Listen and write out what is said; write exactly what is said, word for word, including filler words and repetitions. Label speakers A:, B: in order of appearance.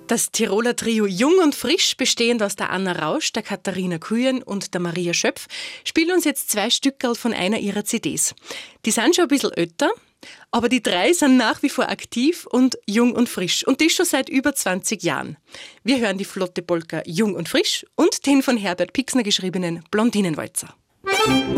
A: Das Tiroler Trio Jung und Frisch, bestehend aus der Anna Rausch, der Katharina Kuyen und der Maria Schöpf, spielen uns jetzt zwei Stückerl von einer ihrer C Ds. Die sind schon ein bisschen älter, aber die drei sind nach wie vor aktiv und jung und frisch. Und das schon seit über zwanzig Jahren. Wir hören die flotte Polka Jung und Frisch und den von Herbert Pixner geschriebenen Blondinenwalzer.